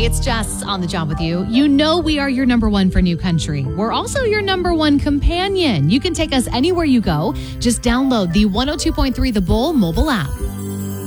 Hey, it's Jess on the job with you. You know we are your number one for New Country. We're also your number one companion. You can take us anywhere you go. Just download the 102.3 The Bull mobile app.